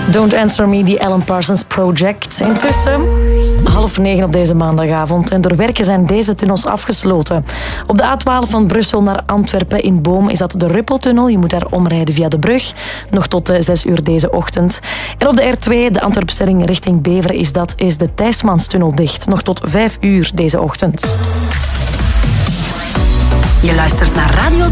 Don't Answer Me, die Alan Parsons Project. Intussen 8:30 op deze maandagavond. En door werken zijn deze tunnels afgesloten. Op de A12 van Brussel naar Antwerpen in Boom is dat de Ruppeltunnel. Je moet daar omrijden via de brug. Nog tot 6 uur deze ochtend. En op de R2, de Antwerpstelling richting Beveren, is de Thijsmanstunnel dicht. Nog tot 5 uur deze ochtend. Je luistert naar Radio